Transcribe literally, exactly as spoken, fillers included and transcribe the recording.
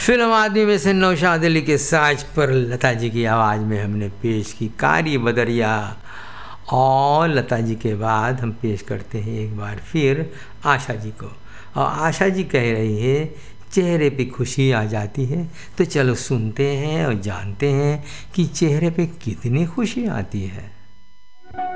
Film आदमी में से नौशाद अली के साज पर लता जी की आवाज़ में हमने पेश की कारी बदरिया। और लता जी के बाद हम पेश करते हैं एक बार फिर आशा जी को। और आशा जी कह रही है चेहरे पे खुशी आ जाती है। तो चलो सुनते हैं और जानते हैं कि चेहरे पे कितनी खुशी आती है।